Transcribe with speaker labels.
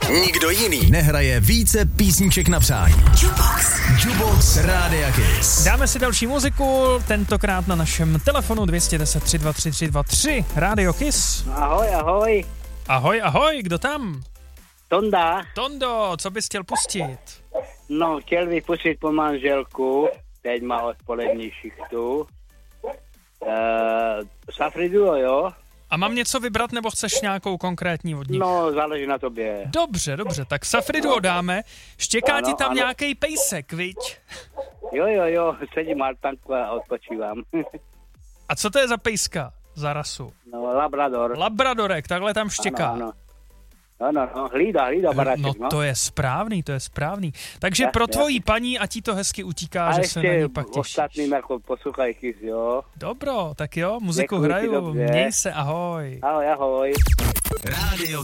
Speaker 1: Nikdo jiný nehraje více písniček na přání. Jukebox Rádia Kiss.
Speaker 2: Dáme si další muziku, tentokrát na našem telefonu 210 323 323 Rádio Kiss.
Speaker 3: Ahoj, ahoj.
Speaker 2: Ahoj, ahoj, kdo tam?
Speaker 3: Tonda.
Speaker 2: Tondo, co bys chtěl pustit?
Speaker 3: No, chtěl bych pustit po manželku, teď má odpolední šichtu. Safri Duo, jo?
Speaker 2: A mám něco vybrat, nebo chceš nějakou konkrétní od nich?
Speaker 3: No, záleží na tobě.
Speaker 2: Dobře, tak Safri Duo dáme. Štěká
Speaker 3: Ano,
Speaker 2: ti tam
Speaker 3: ano.
Speaker 2: nějaký pejsek, viď?
Speaker 3: Jo, sedím v altánku a odpočívám.
Speaker 2: A co to je za pejska, za rasu?
Speaker 3: No, Labrador.
Speaker 2: Labradorek, takhle tam štěká.
Speaker 3: Ano. Hlídá baráček,
Speaker 2: No
Speaker 3: no.
Speaker 2: to je správný. Takže pro tvojí paní, ať jí to hezky utíká,
Speaker 3: A
Speaker 2: že se na
Speaker 3: ještě
Speaker 2: ní pak těší.
Speaker 3: ostatním jako poslouchají Kiss, jo.
Speaker 2: Dobro, tak jo, muziku
Speaker 3: Děkuji ti,
Speaker 2: hraju,
Speaker 3: dobře.
Speaker 2: měj se, ahoj.
Speaker 3: Ahoj.
Speaker 1: Rádio